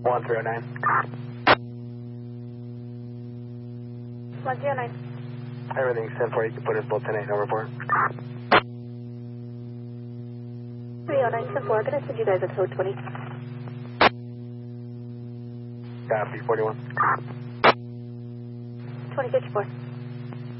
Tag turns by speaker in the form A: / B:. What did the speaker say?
A: 1309.
B: 109.
A: Everything's 10-4. You can put us both 10-8 over report.
B: 309, 10-4. I'm going to send you guys a code 20.
A: Copy, 41.
B: 2054.